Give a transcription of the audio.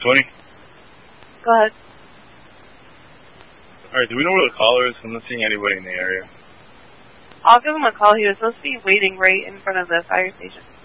Tony? Go ahead. Alright, do we know where the caller is? I'm not seeing anybody in the area. I'll give him a call. He was supposed to be waiting right in front of the fire station.